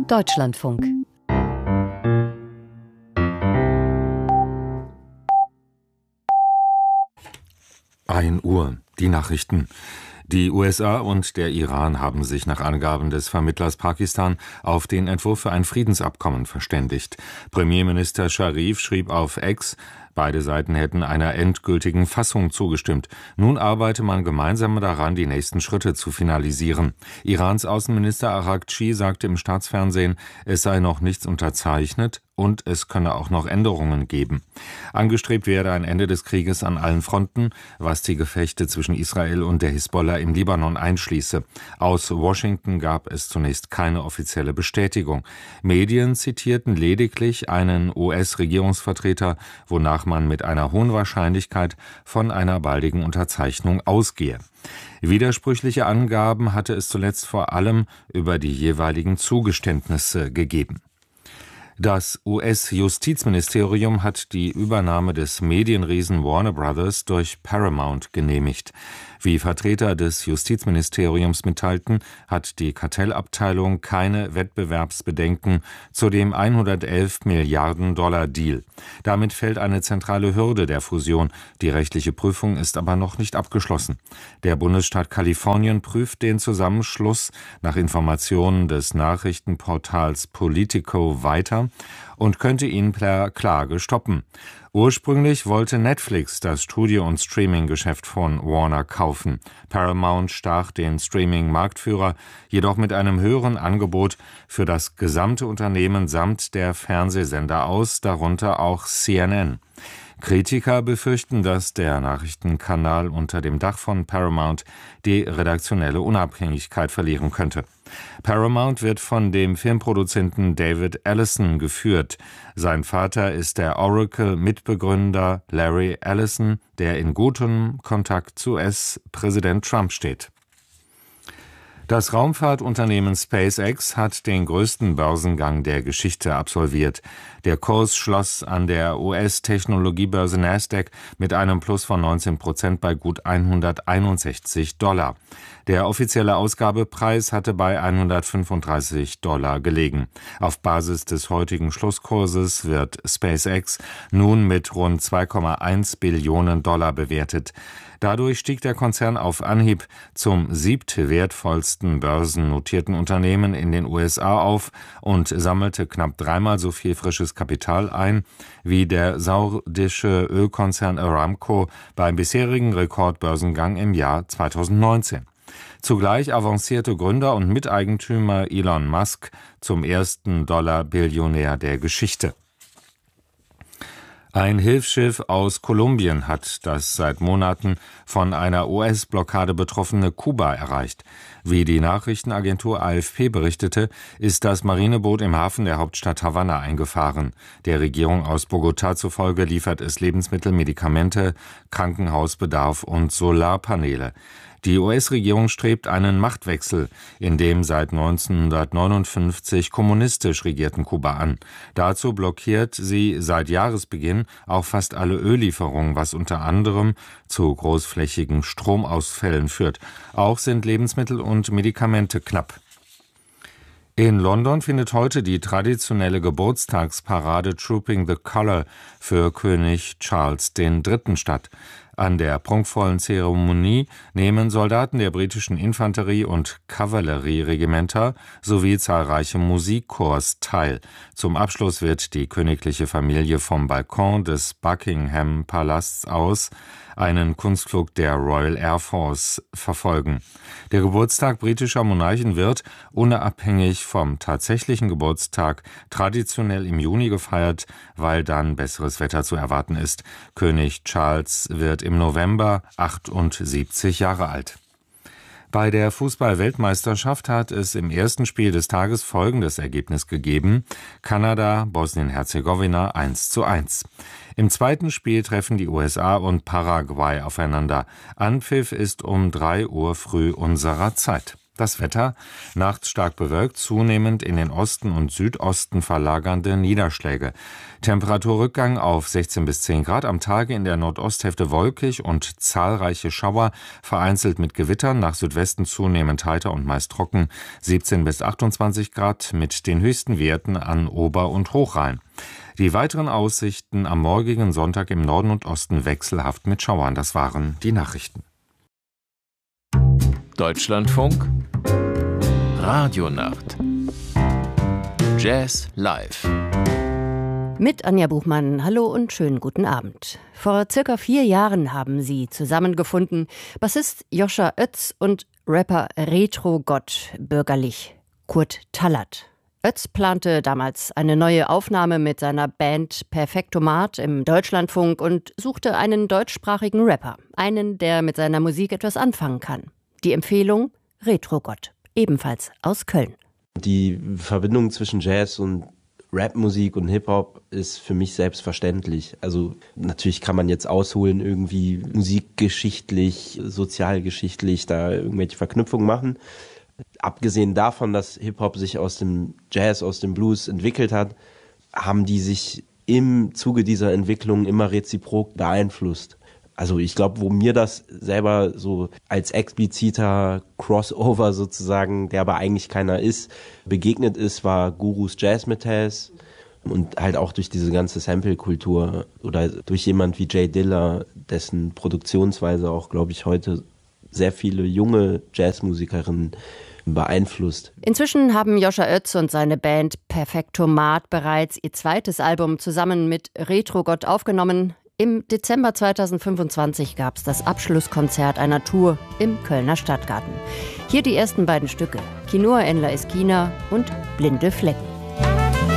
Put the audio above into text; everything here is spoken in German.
Deutschlandfunk. Uhr, die Nachrichten. Die USA und der Iran haben sich nach Angaben des Vermittlers Pakistan auf den Entwurf für ein Friedensabkommen verständigt. Premierminister Scharif schrieb auf X, beide Seiten hätten einer endgültigen Fassung zugestimmt. Nun arbeite man gemeinsam daran, die nächsten Schritte zu finalisieren. Irans Außenminister Araghchi sagte im Staatsfernsehen, es sei noch nichts unterzeichnet und es könne auch noch Änderungen geben. Angestrebt werde ein Ende des Krieges an allen Fronten, was die Gefechte zwischen Israel und der Hisbollah im Libanon einschließe. Aus Washington gab es zunächst keine offizielle Bestätigung. Medien zitierten lediglich einen US-Regierungsvertreter, wonach man mit einer hohen Wahrscheinlichkeit von einer baldigen Unterzeichnung ausgehe. Widersprüchliche Angaben hatte es zuletzt vor allem über die jeweiligen Zugeständnisse gegeben. Das US-Justizministerium hat die Übernahme des Medienriesen Warner Brothers durch Paramount genehmigt. Wie Vertreter des Justizministeriums mitteilten, hat die Kartellabteilung keine Wettbewerbsbedenken zu dem $111 Milliarden Deal. Damit fällt eine zentrale Hürde der Fusion. Die rechtliche Prüfung ist aber noch nicht abgeschlossen. Der Bundesstaat Kalifornien prüft den Zusammenschluss nach Informationen des Nachrichtenportals Politico weiter und könnte ihn per Klage stoppen. Ursprünglich wollte Netflix das Studio- und Streaming-Geschäft von Warner kaufen. Paramount stach den Streaming-Marktführer jedoch mit einem höheren Angebot für das gesamte Unternehmen samt der Fernsehsender aus, darunter auch CNN. Kritiker befürchten, dass der Nachrichtenkanal unter dem Dach von Paramount die redaktionelle Unabhängigkeit verlieren könnte. Paramount wird von dem Filmproduzenten David Ellison geführt. Sein Vater ist der Oracle-Mitbegründer Larry Ellison, der in gutem Kontakt zu US-Präsident Trump steht. Das Raumfahrtunternehmen SpaceX hat den größten Börsengang der Geschichte absolviert. Der Kurs schloss an der US-Technologiebörse Nasdaq mit einem Plus von 19% bei gut $161. Der offizielle Ausgabepreis hatte bei $135 gelegen. Auf Basis des heutigen Schlusskurses wird SpaceX nun mit rund $2,1 Billionen bewertet. Dadurch stieg der Konzern auf Anhieb zum siebtwertvollsten börsennotierten Unternehmen in den USA auf und sammelte knapp dreimal so viel frisches Kapital ein wie der saudische Ölkonzern Aramco beim bisherigen Rekordbörsengang im Jahr 2019. Zugleich avancierte Gründer und Miteigentümer Elon Musk zum ersten Dollar-Billionär der Geschichte. Ein Hilfsschiff aus Kolumbien hat das seit Monaten von einer US-Blockade betroffene Kuba erreicht. Wie die Nachrichtenagentur AFP berichtete, ist das Marineboot im Hafen der Hauptstadt Havanna eingefahren. Der Regierung aus Bogotá zufolge liefert es Lebensmittel, Medikamente, Krankenhausbedarf und Solarpaneele. Die US-Regierung strebt einen Machtwechsel in dem seit 1959 kommunistisch regierten Kuba an. Dazu blockiert sie seit Jahresbeginn auch fast alle Öllieferungen, was unter anderem zu großflächigen Stromausfällen führt. Auch sind Lebensmittel und Medikamente knapp. In London findet heute die traditionelle Geburtstagsparade Trooping the Colour für König Charles III. Statt. An der prunkvollen Zeremonie nehmen Soldaten der britischen Infanterie- und Kavallerieregimenter sowie zahlreiche Musikchors teil. Zum Abschluss wird die königliche Familie vom Balkon des Buckingham-Palasts aus einen Kunstflug der Royal Air Force verfolgen. Der Geburtstag britischer Monarchen wird, unabhängig vom tatsächlichen Geburtstag, traditionell im Juni gefeiert, weil dann besseres Wetter zu erwarten ist. König Charles wird im November 78 Jahre alt. Bei der Fußball-Weltmeisterschaft hat es im ersten Spiel des Tages folgendes Ergebnis gegeben: Kanada, Bosnien-Herzegowina 1:1. Im zweiten Spiel treffen die USA und Paraguay aufeinander. Anpfiff ist um 3 Uhr früh unserer Zeit. Das Wetter: nachts stark bewölkt, zunehmend in den Osten und Südosten verlagernde Niederschläge. Temperaturrückgang auf 16 bis 10 Grad, am Tage in der Nordosthälfte wolkig und zahlreiche Schauer, vereinzelt mit Gewittern, nach Südwesten zunehmend heiter und meist trocken, 17 bis 28 Grad mit den höchsten Werten an Ober- und Hochrhein. Die weiteren Aussichten am morgigen Sonntag im Norden und Osten wechselhaft mit Schauern. Das waren die Nachrichten. Deutschlandfunk Radionacht Jazz live mit Anja Buchmann. Hallo und schönen guten Abend. Vor circa 4 Jahren haben sie zusammengefunden, Bassist Joscha Oetz und Rapper Retro-Gott, bürgerlich Kurt Tallert. Oetz plante damals eine neue Aufnahme mit seiner Band Perfektomat im Deutschlandfunk und suchte einen deutschsprachigen Rapper, einen, der mit seiner Musik etwas anfangen kann. Die Empfehlung: Retro-Gott, ebenfalls aus Köln. Die Verbindung zwischen Jazz und Rapmusik und Hip-Hop ist für mich selbstverständlich. Also natürlich kann man jetzt ausholen, irgendwie musikgeschichtlich, sozialgeschichtlich da irgendwelche Verknüpfungen machen. Abgesehen davon, dass Hip-Hop sich aus dem Jazz, aus dem Blues entwickelt hat, haben die sich im Zuge dieser Entwicklung immer reziprok beeinflusst. Also ich glaube, wo mir das selber so als expliziter Crossover sozusagen, der aber eigentlich keiner ist, begegnet ist, war Gurus Jazz Metals und halt auch durch diese ganze Sample-Kultur oder durch jemand wie Jay Dilla, dessen Produktionsweise auch, glaube ich, heute sehr viele junge Jazzmusikerinnen beeinflusst. Inzwischen haben Joscha Oetz und seine Band Perfektomat bereits ihr zweites Album zusammen mit Retro-Gott aufgenommen. Im Dezember 2025 gab es das Abschlusskonzert einer Tour im Kölner Stadtgarten. Hier die ersten beiden Stücke: Quinoa en la Esquina und Blinde Flecken.